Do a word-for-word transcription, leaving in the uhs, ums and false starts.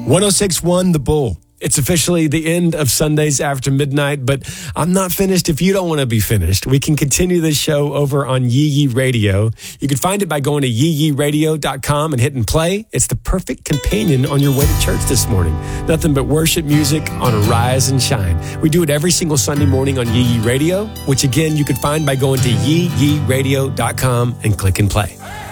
one oh six point one The Bull. It's officially the end of Sundays after midnight, but I'm not finished if you don't want to be finished. We can continue this show over on Yee Yee Radio. You can find it by going to yee yee radio dot com and hitting play. It's the perfect companion on your way to church this morning. Nothing but worship music on a rise and shine. We do it every single Sunday morning on Yee Yee Radio, which again you can find by going to yee yee radio dot com and click and play.